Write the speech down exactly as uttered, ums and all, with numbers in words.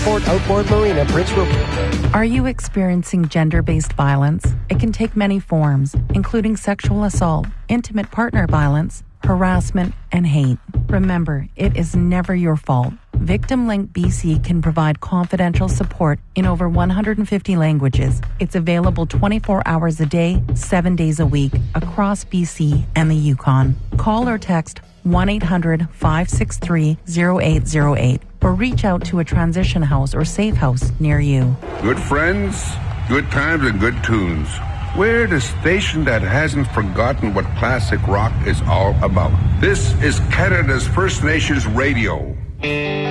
Port Outboard Marina, Prince Rupert. Are you experiencing gender-based violence? It can take many forms, including sexual assault, intimate partner violence, harassment, and hate. Remember, it is never your fault. Victim Link B C can provide confidential support in over one hundred fifty languages. It's available twenty-four hours a day, seven days a week, across B C and the Yukon. Call or text one eight hundred, five six three, zero eight zero eight or reach out to a transition house or safe house near you. Good friends, good times, and good tunes. We're the station that hasn't forgotten what classic rock is all about. This is Canada's First Nations Radio.